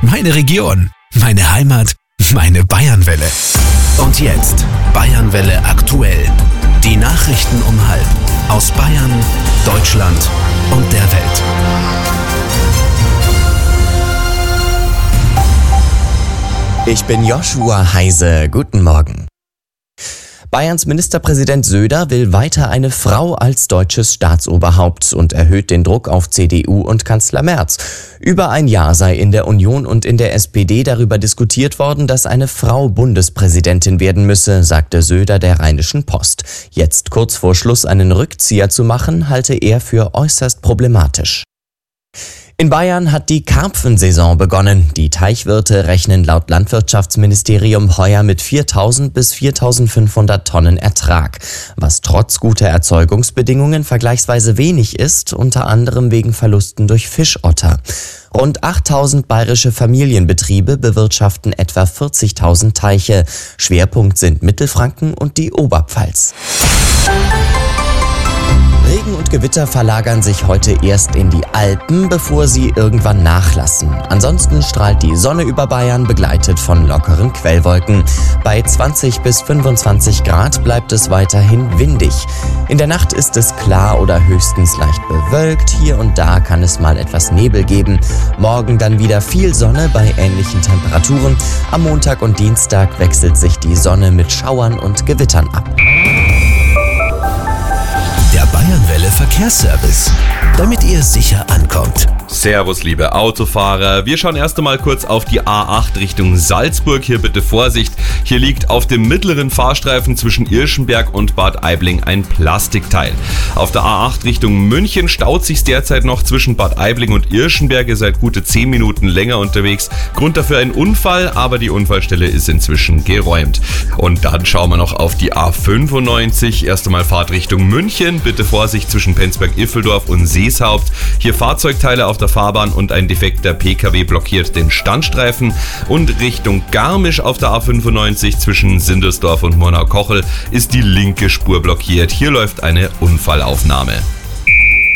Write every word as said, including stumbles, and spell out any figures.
meine Region, meine Heimat, meine Bayernwelle. Und jetzt Bayernwelle aktuell. Die Nachrichten um halb aus Bayern, Deutschland und der Welt. Ich bin Joshua Heise. Guten Morgen. Bayerns Ministerpräsident Söder will weiter eine Frau als deutsches Staatsoberhaupt und erhöht den Druck auf C D U und Kanzler Merz. Über ein Jahr sei in der Union und in der S P D darüber diskutiert worden, dass eine Frau Bundespräsidentin werden müsse, sagte Söder der Rheinischen Post. Jetzt kurz vor Schluss einen Rückzieher zu machen, halte er für äußerst problematisch. In Bayern hat die Karpfensaison begonnen. Die Teichwirte rechnen laut Landwirtschaftsministerium heuer mit viertausend bis viertausendfünfhundert Tonnen Ertrag, was trotz guter Erzeugungsbedingungen vergleichsweise wenig ist, unter anderem wegen Verlusten durch Fischotter. Rund achttausend bayerische Familienbetriebe bewirtschaften etwa vierzigtausend Teiche. Schwerpunkt sind Mittelfranken und die Oberpfalz. Regen und Gewitter verlagern sich heute erst in die Alpen, bevor sie irgendwann nachlassen. Ansonsten strahlt die Sonne über Bayern, begleitet von lockeren Quellwolken. Bei zwanzig bis fünfundzwanzig Grad bleibt es weiterhin windig. In der Nacht ist es klar oder höchstens leicht bewölkt. Hier und da kann es mal etwas Nebel geben. Morgen dann wieder viel Sonne bei ähnlichen Temperaturen. Am Montag und Dienstag wechselt sich die Sonne mit Schauern und Gewittern ab. Der Bayernwelle Verkehrsservice, damit ihr sicher ankommt. Servus, liebe Autofahrer. Wir schauen erst einmal kurz auf die A acht Richtung Salzburg. Hier bitte Vorsicht. Hier liegt auf dem mittleren Fahrstreifen zwischen Irschenberg und Bad Aibling ein Plastikteil. Auf der A acht Richtung München staut sich derzeit noch zwischen Bad Aibling und Irschenberg. Ihr seid gute zehn Minuten länger unterwegs. Grund dafür ein Unfall, aber die Unfallstelle ist inzwischen geräumt. Und dann schauen wir noch auf die A fünfundneunzig. Erst einmal Fahrt Richtung München. Bitte Vorsicht zwischen Penzberg-Iffeldorf und Seeshaupt. Hier Fahrzeugteile auf der Fahrbahn und ein defekter P K W blockiert den Standstreifen. Und Richtung Garmisch auf der A fünfundneunzig zwischen Sindersdorf und Murnau-Kochel ist die linke Spur blockiert. Hier läuft eine Unfallaufnahme.